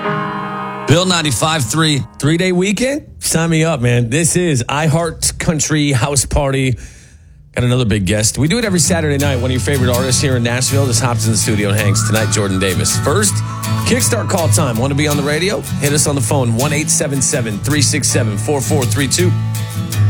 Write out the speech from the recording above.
Bill 95.3. 3-day weekend? Sign me up, man. This is iHeart Country House Party. Got another big guest. We do it every Saturday night. One of your favorite artists here in Nashville just hops in the studio and hangs tonight, Jordan Davis. First, Kickstart call time. Want to be on the radio? Hit us on the phone, 1-877-367-4432.